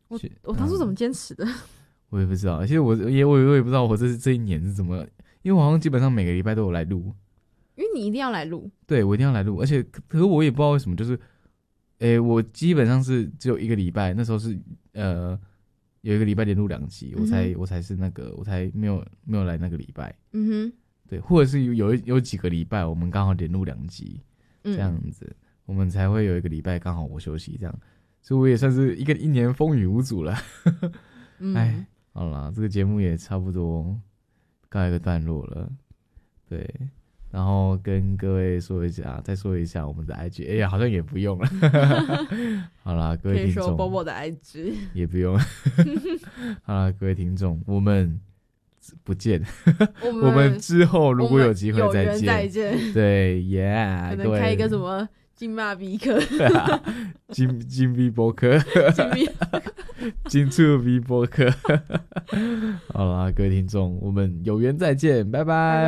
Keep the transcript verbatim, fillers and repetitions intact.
我我当初怎么坚持的？ 我也不知道，其实我也我我也不知道我这这一年是怎么，因为我好像基本上每个礼拜都有来录， 因为你一定要来录。 对，我一定要来录，而且可可是我也不知道为什么，就是，诶，我基本上是只有一个礼拜，那时候是呃有一个礼拜连录两集，我才、嗯、我才是那个我才没有没有来那个礼拜，嗯哼，对，或者是有有有几个礼拜我们刚好连录两集，这样子、嗯，我们才会有一个礼拜刚好我休息这样，所以我也算是一个一年风雨无阻了，哎、嗯，好啦，这个节目也差不多告一个段落了，对。然后跟各位说一下，再说一下我们的 I G， 哎呀，好像也不用了。好啦，各位听众，可以说波波的 I G 也不用。好啦，各位听众，我们不见， 我 们, 我们之后如果有机会再见， 再见。 对 ，Yeah， 可能开一个什么金马比克， 金金币播客， 金币， 金触币播客。好啦，各位听众，我们有缘再见，拜拜。